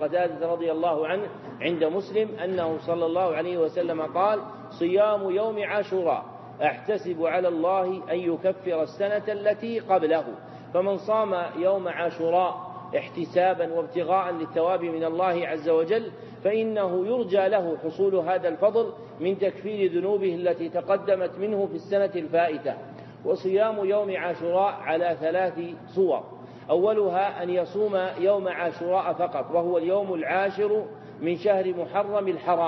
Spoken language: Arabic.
قتادة رضي الله عنه عند مسلم أنه صلى الله عليه وسلم قال: صيام يوم عاشوراء أحتسب على الله أن يكفر السنة التي قبله. فمن صام يوم عاشوراء احتسابا وابتغاء للثواب من الله عز وجل فإنه يرجى له حصول هذا الفضل من تكفير ذنوبه التي تقدمت منه في السنة الفائتة. وصيام يوم عاشوراء على 3 صور: أولها أن يصوم يوم عاشوراء فقط، وهو اليوم 10 من شهر محرم الحرام،